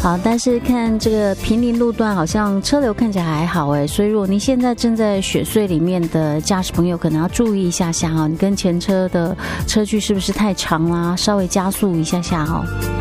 好，但是看这个平林路段好像车流看起来还好哎，所以如果您现在正在雪隧里面的驾驶朋友，可能要注意一下下哈，你跟前车的车距是不是太长啦？稍微加速一下下哈。